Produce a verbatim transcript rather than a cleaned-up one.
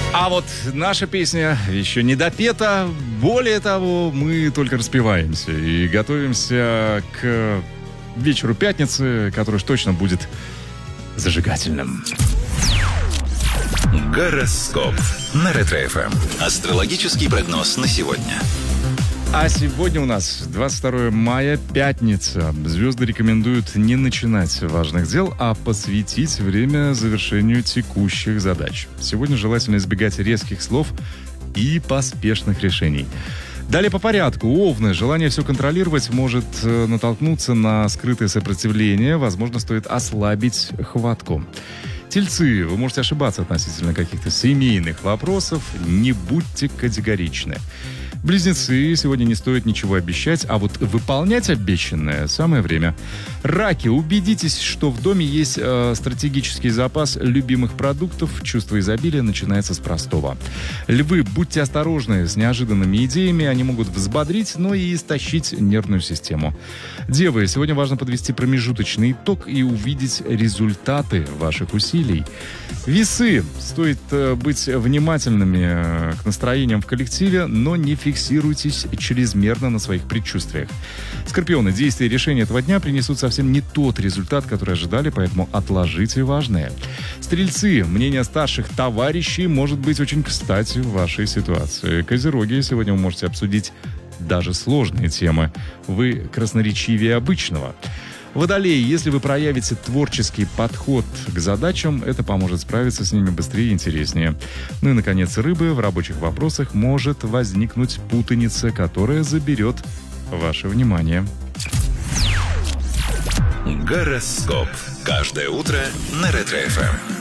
А вот наша песня еще не допета. Более того, мы только распеваемся и готовимся к вечеру пятницы, который уж точно будет зажигательным. Гороскоп на Ретро-эф эм. Астрологический прогноз на сегодня. А сегодня у нас двадцать второе мая, пятница. Звезды рекомендуют не начинать важных дел, а посвятить время завершению текущих задач. Сегодня желательно избегать резких слов и поспешных решений. Далее по порядку. Овны. Желание все контролировать может натолкнуться на скрытое сопротивление. Возможно, стоит ослабить хватку. Тельцы. Вы можете ошибаться относительно каких-то семейных вопросов. Не будьте категоричны. Близнецы. Сегодня не стоит ничего обещать, а вот выполнять обещанное самое время. Раки. Убедитесь, что в доме есть э, стратегический запас любимых продуктов. Чувство изобилия начинается с простого. Львы. Будьте осторожны с неожиданными идеями. Они могут взбодрить, но и истощить нервную систему. Девы. Сегодня важно подвести промежуточный итог и увидеть результаты ваших усилий. Весы. Стоит э, быть внимательными э, к настроениям в коллективе, но не фиксируйтесь чрезмерно на своих предчувствиях. Скорпионы. Действия и решения этого дня принесут совсем не тот результат, который ожидали, поэтому отложите важное. Стрельцы. Мнение старших товарищей может быть очень кстати в вашей ситуации. Козероги. Сегодня вы можете обсудить даже сложные темы. Вы красноречивее обычного. Водолеи. Если вы проявите творческий подход к задачам, это поможет справиться с ними быстрее и интереснее. Ну и, наконец, рыбы. В рабочих вопросах может возникнуть путаница, которая заберет ваше внимание. Гороскоп. Каждое утро на Ретро-эф эм.